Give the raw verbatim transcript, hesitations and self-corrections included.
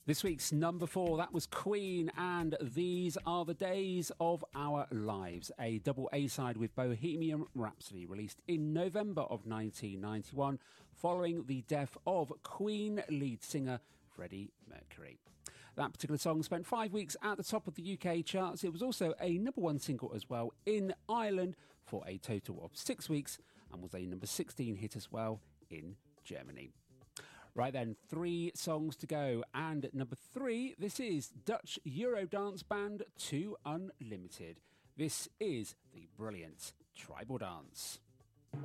This week's number four, that was Queen and These Are the Days of Our Lives, a double A-side with Bohemian Rhapsody, released in November of nineteen ninety-one, following the death of Queen lead singer Freddie Mercury. That particular song spent five weeks at the top of the U K charts. It was also a number one single as well in Ireland for a total of six weeks and was a number sixteen hit as well in Germany. Right then, three songs to go. And at number three, this is Dutch Eurodance band two Unlimited. This is the brilliant Tribal Dance.